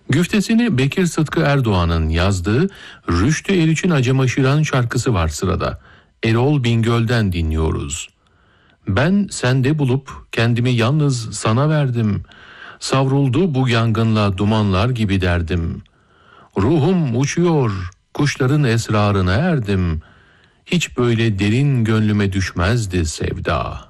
Güftesini Bekir Sıtkı Erdoğan'ın yazdığı Rüştü Eriç'in Acımaşıran şarkısı var sırada. Erol Bingöl'den dinliyoruz. Ben sende bulup kendimi yalnız sana verdim. Savruldu bu yangınla dumanlar gibi derdim. Ruhum uçuyor, kuşların esrarına erdim. Hiç böyle derin gönlüme düşmezdi sevda.